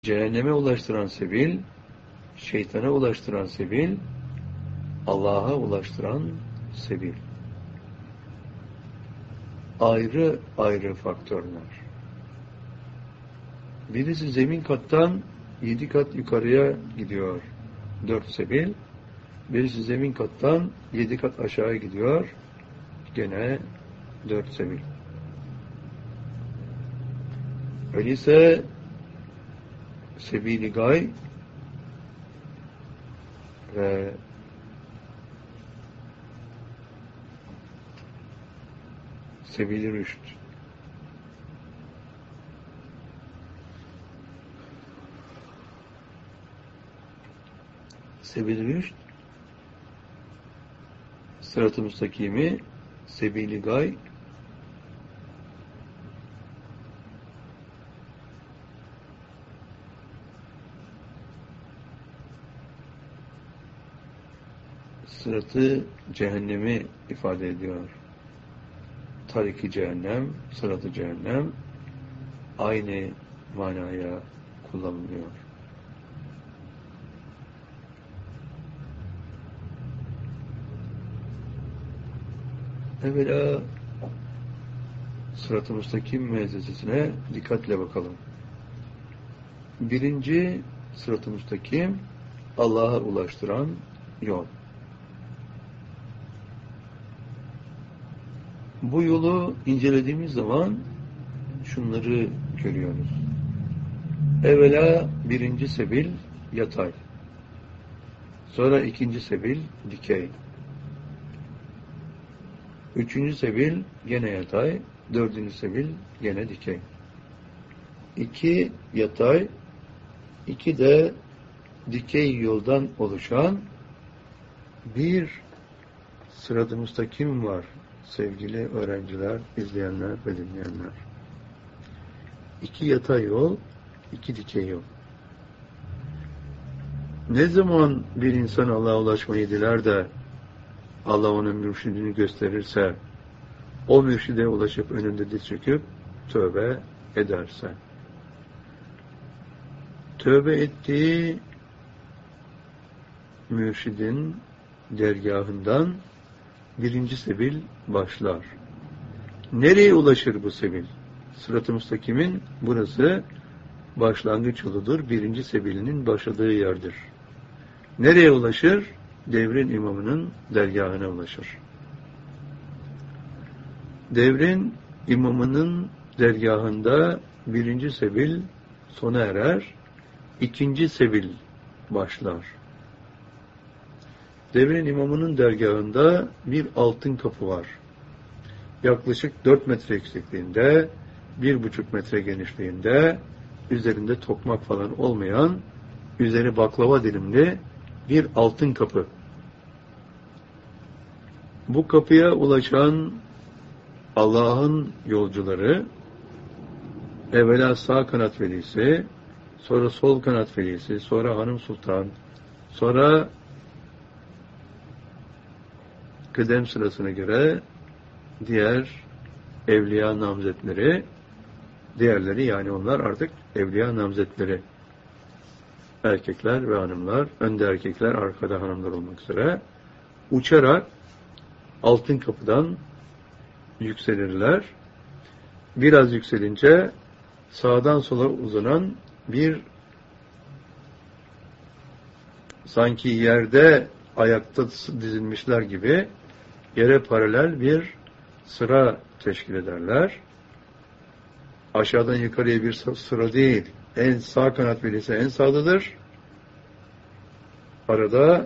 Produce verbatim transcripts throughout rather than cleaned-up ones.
Cehenneme ulaştıran sebil, şeytana ulaştıran sebil, Allah'a ulaştıran sebil. Ayrı ayrı faktörler. Birisi zemin kattan yedi kat yukarıya gidiyor. Dört sebil. Birisi zemin kattan yedi kat aşağı gidiyor. Gene dört sebil. Öyleyse sebil-i gay ve sebil-i rüşt. Sebil-i rüşt sırat-ı müstakimi, sebil-i gay sıratı cehennemi ifade ediyor. Tariki cehennem, sıratı cehennem aynı manaya kullanılıyor. Evvela sırat-ı müstakim müezzesesine dikkatle bakalım. Birinci sırat-ı müstakim Allah'a ulaştıran yol. Bu yolu incelediğimiz zaman şunları görüyoruz. Evvela birinci sebil yatay. Sonra ikinci sebil dikey. Üçüncü sebil gene yatay. Dördüncü sebil gene dikey. İki yatay, iki de dikey yoldan oluşan bir sırat-ı müstakim var. Sevgili öğrenciler, izleyenler ve dinleyenler. İki yatay yol, iki dikey yol. Ne zaman bir insan Allah'a ulaşmayı diler de Allah onun mürşidini gösterirse, o mürşide ulaşıp önünde diz çöküp tövbe ederse, tövbe ettiği mürşidin dergahından birinci sebil başlar. Nereye ulaşır bu sebil? Sırat-ı müstakimin burası başlangıç yoludur. Birinci sebilinin başladığı yerdir. Nereye ulaşır? Devrin imamının dergahına ulaşır. Devrin imamının dergahında birinci sebil sona erer. İkinci sebil başlar. Devrin imamının dergahında bir altın kapı var. Yaklaşık dört metre yüksekliğinde, bir buçuk metre genişliğinde, üzerinde tokmak falan olmayan, üzeri baklava dilimli bir altın kapı. Bu kapıya ulaşan Allah'ın yolcuları, evvela sağ kanat velisi, sonra sol kanat velisi, sonra hanım sultan, sonra kıdem sırasına göre diğer evliya namzetleri, diğerleri yani onlar artık evliya namzetleri, erkekler ve hanımlar, önde erkekler, arkada hanımlar olmak üzere uçarak altın kapıdan yükselirler. Biraz yükselince sağdan sola uzanan bir sanki yerde ayakta dizilmişler gibi yere paralel bir sıra teşkil ederler. Aşağıdan yukarıya bir sıra değil, en sağ kanat velisi en sağdadır. Arada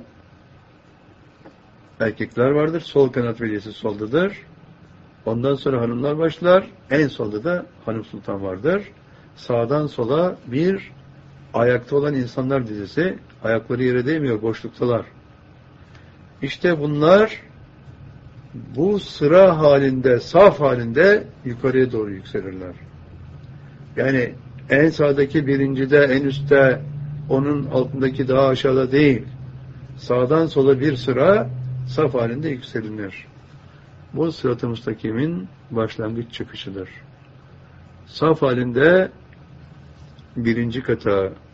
erkekler vardır, sol kanat velisi soldadır. Ondan sonra hanımlar başlar, en solda da hanım sultan vardır. Sağdan sola bir ayakta olan insanlar dizisi, ayakları yere değmiyor, boşluktalar. İşte bunlar bu sıra halinde, saf halinde yukarıya doğru yükselirler. Yani en sağdaki birincide, en üstte, onun altındaki daha aşağıda değil. Sağdan sola bir sıra saf halinde yükselinir. Bu sırat-ı müstakimin başlangıç çıkışıdır. Saf halinde birinci kata